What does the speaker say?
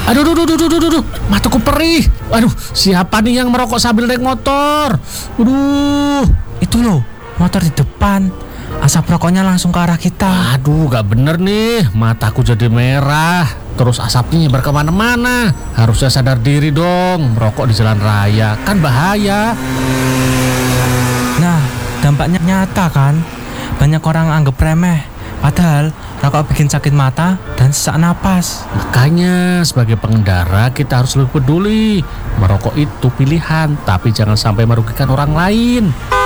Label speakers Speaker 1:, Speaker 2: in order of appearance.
Speaker 1: Aduh, aduh, aduh, aduh, aduh, aduh, mataku perih. Aduh, siapa nih yang merokok sambil naik motor? Aduh,
Speaker 2: Itu loh, motor di depan. Asap rokoknya langsung ke arah kita.
Speaker 1: aduh, gak bener nih. Mataku jadi merah. Terus asapnya nyebar kemana-mana. Harusnya sadar diri dong. Merokok di jalan raya kan bahaya.
Speaker 2: Nah, dampaknya nyata kan? Banyak orang anggap remeh. Padahal rokok bikin sakit mata dan sesak napas.
Speaker 1: Makanya sebagai pengendara kita harus lebih peduli. Merokok itu pilihan, tapi jangan sampai merugikan orang lain.